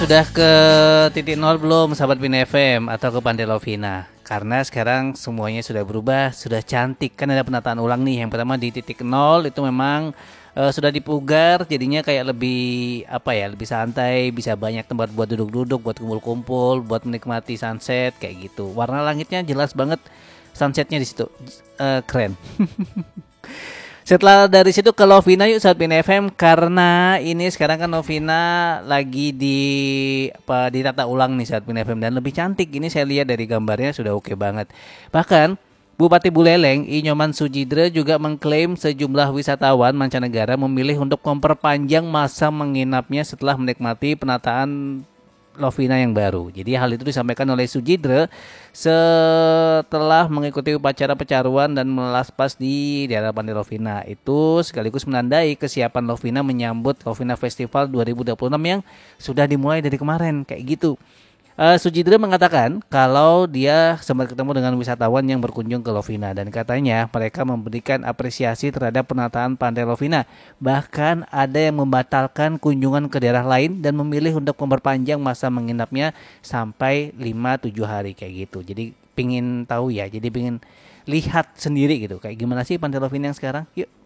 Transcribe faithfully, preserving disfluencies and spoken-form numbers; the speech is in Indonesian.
Sudah ke titik nol belum sahabat Bina F M atau ke Pantai Lovina? Karena sekarang semuanya sudah berubah, sudah cantik. Kan ada penataan ulang nih. Yang pertama di titik nol itu memang eh, sudah dipugar, jadinya kayak lebih apa ya, lebih santai, bisa banyak tempat buat duduk-duduk, buat kumpul-kumpul, buat menikmati sunset kayak gitu. Warna langitnya jelas banget, sunsetnya di situ. Eh, keren. Setelah dari situ ke Lovina yuk saat Pin F M, karena ini sekarang kan Lovina lagi di apa ditata ulang nih saat Pin F M dan lebih cantik. Ini saya lihat dari gambarnya sudah oke banget. Bahkan Bupati Buleleng Inyoman Sujidra juga mengklaim sejumlah wisatawan mancanegara memilih untuk memperpanjang masa menginapnya setelah menikmati penataan Lovina yang baru. Jadi hal itu disampaikan oleh Sujidra setelah mengikuti upacara pecaruan dan melaspas di daerah Pantai Lovina. Itu sekaligus menandai kesiapan Lovina menyambut Lovina Festival dua ribu dua puluh enam yang sudah dimulai dari kemarin kayak gitu. Uh, Sujidra mengatakan kalau dia sempat ketemu dengan wisatawan yang berkunjung ke Lovina dan katanya mereka memberikan apresiasi terhadap penataan Pantai Lovina. Bahkan ada yang membatalkan kunjungan ke daerah lain dan memilih untuk memperpanjang masa menginapnya sampai lima tujuh hari kayak gitu. Jadi pingin tahu ya, jadi pingin lihat sendiri gitu. Kayak gimana sih Pantai Lovina yang sekarang? Yuk.